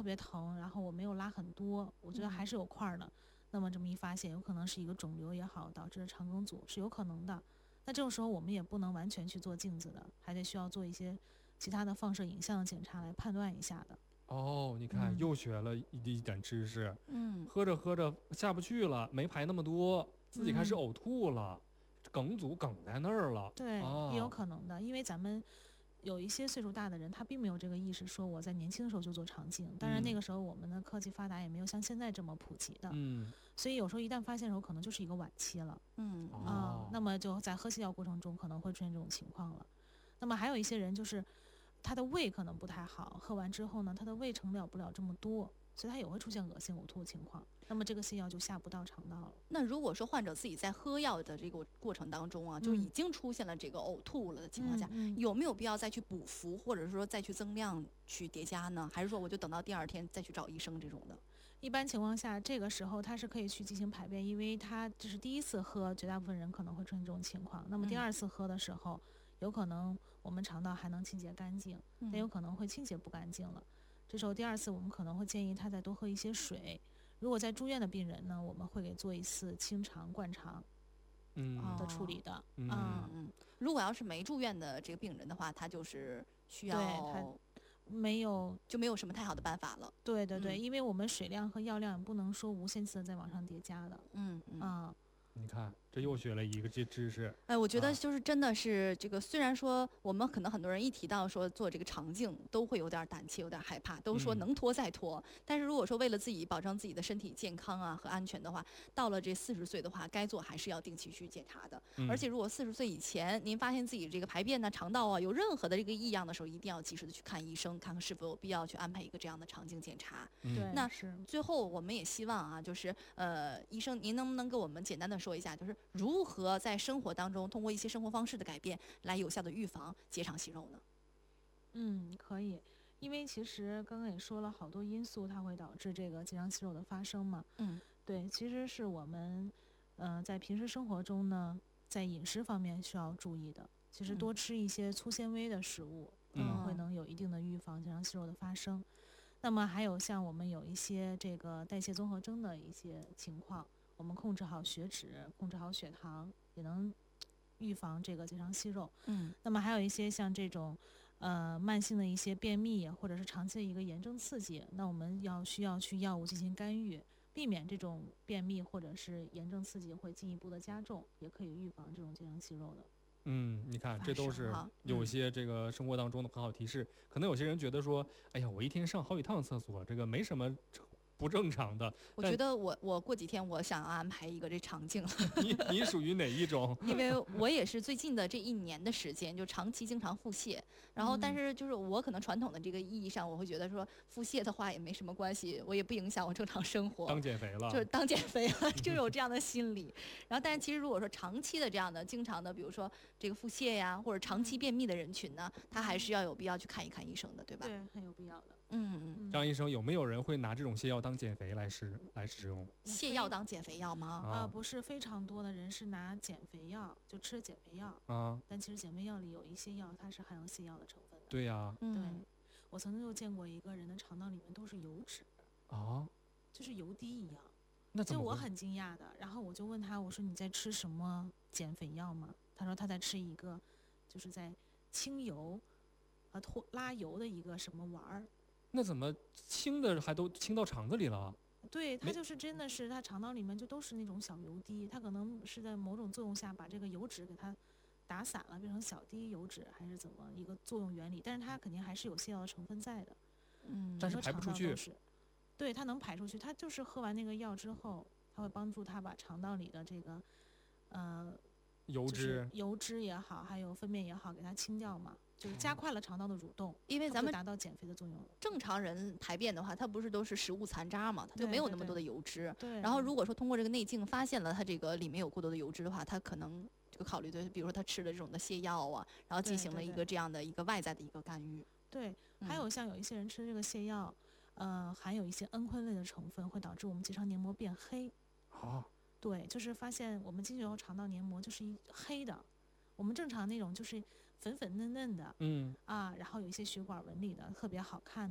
特别疼，然后我没有拉很多，我觉得还是有块的，那么这么一发现，有可能是一个肿瘤也好，导致的肠梗阻是有可能的。那这种时候我们也不能完全去做镜子的，还得需要做一些其他的放射影像的检查来判断一下的。 哦，你看又学了一点知识。 嗯， 喝着喝着下不去了，没排那么多，自己开始呕吐了，梗阻梗在那儿了。 对， 啊， 也有可能的，因为咱们有一些岁数大的人，他并没有这个意识，说我在年轻的时候就做肠镜。当然那个时候我们的科技发达，也没有像现在这么普及的。所以有时候一旦发现的时候，可能就是一个晚期了。那么就在喝泻药过程中可能会出现这种情况了。那么还有一些人就是他的胃可能不太好，喝完之后呢，他的胃承了不了这么多，所以他也会出现恶心呕吐的情况，那么这个泻药就下不到肠道了。 那如果说患者自己在喝药的这个过程当中啊，就已经出现了这个呕吐了的情况下，有没有必要再去补服，或者说再去增量去叠加呢？还是说我就等到第二天再去找医生这种的？ 一般情况下，这个时候他是可以去进行排便，因为他这是第一次喝，绝大部分人可能会出现这种情况。那么第二次喝的时候，有可能我们肠道还能清洁干净，但有可能会清洁不干净了。这时候第二次我们可能会建议他再多喝一些水。如果在住院的病人呢，我们会给做一次清肠灌肠的处理的。 如果要是没住院的这个病人的话，他就是需要就没有什么太好的办法了。 对对对，因为我们水量和药量也不能说无限次的在往上叠加的。 你看，这又学了一个知识。 哎，我觉得就是真的是这个，虽然说我们可能很多人一提到说做这个肠镜都会有点胆怯，有点害怕，都说能拖再拖。但是如果说为了自己保证自己的身体健康啊和安全的话，到了这40岁的话，该做还是要定期去检查的。而且如果40岁以前您发现自己这个排便呢、肠道啊有任何的这个异样的时候，一定要及时的去看医生，看看是否有必要去安排一个这样的肠镜检查。那最后我们也希望啊，就是医生您能不能给我们简单的说一下，就是如何在生活当中通过一些生活方式的改变来有效的预防结肠息肉呢？ 可以，因为其实刚刚也说了好多因素，它会导致这个结肠息肉的发生嘛。对，其实是我们在平时生活中呢，在饮食方面需要注意的。其实多吃一些粗纤维的食物，会能有一定的预防结肠息肉的发生。那么还有像我们有一些这个代谢综合征的一些情况。我们控制好血脂，控制好血糖，也能预防这个结肠息肉。那么还有一些像这种慢性的一些便秘，或者是长期的一个炎症刺激，那我们需要去药物进行干预，避免这种便秘或者是炎症刺激会进一步的加重，也可以预防这种结肠息肉的。 你看，这都是有些这个生活当中的很好提示。可能有些人觉得说，哎呀，我一天上好几趟厕所，这个没什么不正常的。 我觉得我过几天我想要安排一个这肠镜。 你属于哪一种？ 因为我也是最近的这1年的时间就长期经常腹泻，然后但是就是我可能传统的这个意义上，我会觉得说腹泻的话也没什么关系，我也不影响我正常生活， 当减肥了， 就是当减肥了，就有这样的心理。然后但是其实如果说长期的这样的经常的，比如说这个腹泻呀，或者长期便秘的人群呢，他还是要有必要去看一看医生的，对吧？ 对，很有必要的。 张医生，有没有人会拿这种泻药当减肥来使用？ 泻药当减肥药吗？ 不是，非常多的人是拿减肥药就吃减肥药但其实减肥药里有一些药它是含有泻药的成分的。 对呀， 对，我曾经就见过一个人的肠道里面都是油脂就是油滴一样。 那怎么？ 就我很惊讶的，然后我就问他，我说你在吃什么减肥药吗？他说他在吃一个就是在清油拉油的一个什么丸儿。 那怎么清的还都清到肠子里了？ 对，它就是真的是它肠道里面就都是那种小油滴，它可能是在某种作用下把这个油脂给它打散了，变成小滴油脂，还是怎么一个作用原理？但是它肯定还是有泻药的成分在的。 但是排不出去。 对，它能排出去，它就是喝完那个药之后，它会帮助它把肠道里的这个油脂也好，还有粪便也好，给它清掉嘛。就是加快了肠道的蠕动， 因为咱们达到减肥的作用了。 正常人排便的话，它不是都是食物残渣嘛，它就没有那么多的油脂。 对。 然后如果说通过这个内镜发现了它这个里面有过多的油脂的话，它可能这个考虑的，比如说他吃的这种的泻药啊，然后进行了一个这样的一个外在的一个干预。 对，还有像有一些人吃这个泻药，含有一些蒽醌类的成分，会导致我们结肠黏膜变黑。对，就是发现我们进去后肠道黏膜就是黑的。我们正常那种就是粉粉嫩嫩的，然后有一些血管纹理的，特别好看的。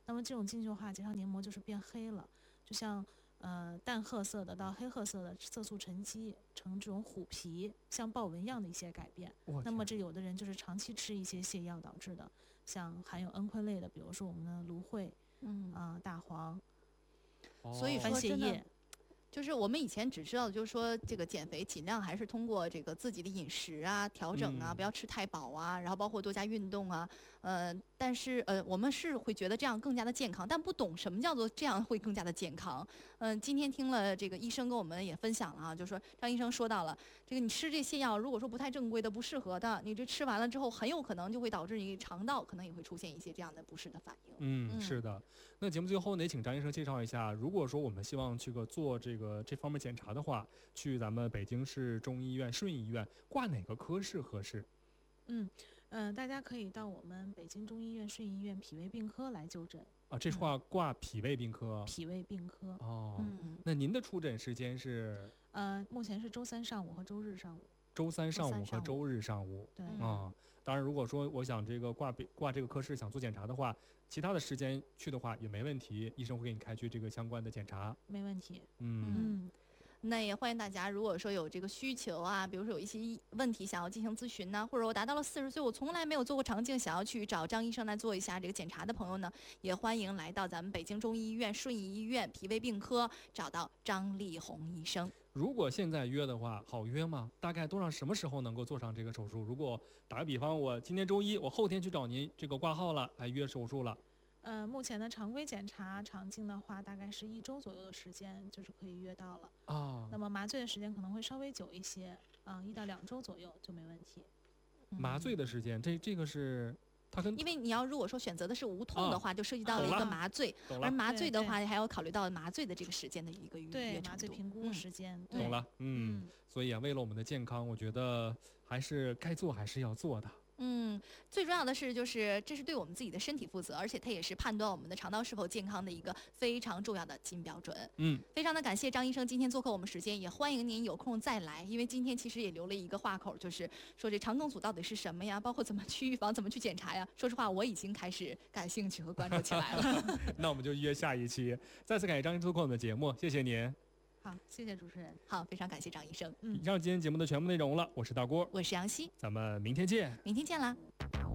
那么这种进去的话，结肠黏膜就是变黑了，就像淡褐色的到黑褐色的色素沉积成这种虎皮，像豹纹样的一些改变。那么这有的人就是长期吃一些泻药导致的，像含有蒽醌类的，比如说我们的芦荟，大黄， 所以番泻叶。 就是我们以前只知道，就是说这个减肥尽量还是通过这个自己的饮食啊调整啊，不要吃太饱啊，然后包括多加运动啊，但是我们是会觉得这样更加的健康，但不懂什么叫做这样会更加的健康。今天听了这个医生跟我们也分享了啊，就是说张医生说到了，这个你吃这泻药，如果说不太正规的、不适合的，你这吃完了之后，很有可能就会导致你肠道可能也会出现一些这样的不适的反应。 是的。那节目最后呢，也请张医生介绍一下，如果说我们希望去做这方面检查的话，去咱们北京市中医院顺义医院挂哪个科室合适？ 大家可以到我们北京中医院顺义医院脾胃病科来就诊。 这话挂脾胃病科。 脾胃病科。 那您的出诊时间是？ 目前是周3上午和周日上午。 周3上午和周日上午。 对。 当然，如果说我想挂这个科室想做检查的话，其他的时间去的话也没问题，医生会给你开具这个相关的检查。 没问题。 那也欢迎大家，如果说有这个需求啊，比如说有一些问题想要进行咨询呢，或者我达到了40岁，我从来没有做过肠镜，想要去找张医生来做一下这个检查的朋友呢，也欢迎来到咱们北京中医医院顺义医院脾胃病科，找到张丽红医生。 如果现在约的话，好约吗？大概多长什么时候能够做上这个手术？如果打个比方，我今天周一，我后天去找您这个挂号了，来约手术了。 目前的常规检查肠镜的话，大概是1周左右的时间，就是可以约到了。那么麻醉的时间可能会稍微久一些，1到2周左右就没问题。 麻醉的时间，这个是它跟， 因为你要如果说选择的是无痛的话，就涉及到了一个麻醉，而麻醉的话还要考虑到麻醉的这个时间的一个预约程度。 麻醉评估时间。 懂了。所以为了我们的健康，我觉得还是该做还是要做的。 最重要的是，就是这是对我们自己的身体负责，而且它也是判断我们的肠道是否健康的一个非常重要的金标准。非常的感谢张医生今天做客我们时间，也欢迎您有空再来，因为今天其实也留了一个话口，就是说这肠梗阻到底是什么呀，包括怎么去预防，怎么去检查呀。说实话，我已经开始感兴趣和关注起来了。 那我们就约下一期。再次感谢张医生做客我们的节目，谢谢您。 好，谢谢主持人。 好，非常感谢张医生。 以上今天节目的全部内容了，我是大郭， 我是杨希， 咱们明天见。 明天见啦。